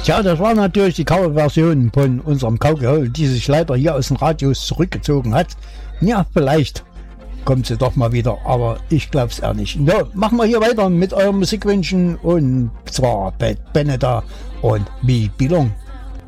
Tja, das war natürlich die Coverversion von unserem Kaugehol, die sich leider hier aus den Radios zurückgezogen hat. Ja, vielleicht kommt sie doch mal wieder, aber ich glaube es eher nicht. Ja, machen wir hier weiter mit euren Musikwünschen und zwar Bad Benedà und We Belong.